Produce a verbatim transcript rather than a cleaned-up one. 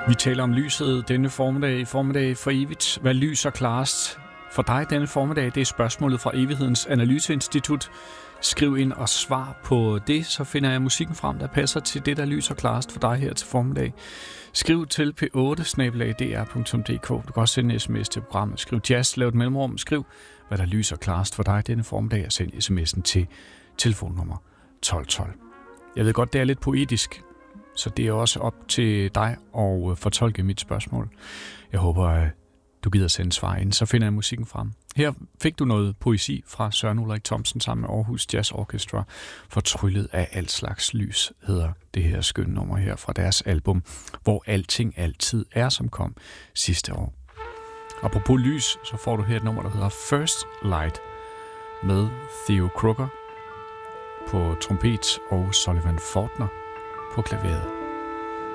Vi taler om lyset denne formiddag, formiddag for evigt. Hvad lyser klarest for dig denne formiddag? Det er spørgsmålet fra Evighedens Analyseinstitut. Skriv ind og svar på det, så finder jeg musikken frem, der passer til det, der lyser klarest for dig her til formiddag. Skriv til p otte snabel-a d r punktum d k. Du kan også sende en sms til programmet. Skriv jazz, lav et mellemrum. Skriv, hvad der lyser klarest for dig denne formiddag, og send sms'en til telefonnummer tolv tolv. Jeg ved godt, det er lidt poetisk, så det er også op til dig at fortolke mit spørgsmål. Jeg håber, at du gider sende svar ind, så finder jeg musikken frem. Her fik du noget poesi fra Søren Ulrik Thomsen sammen med Aarhus Jazz Orchestra. Fortryllet af alt slags lys hedder det her skønne nummer her fra deres album, hvor alting altid er, som kom sidste år. Apropos lys, så får du her et nummer, der hedder First Light med Theo Crooker på trompet og Sullivan Fortner på klaveret.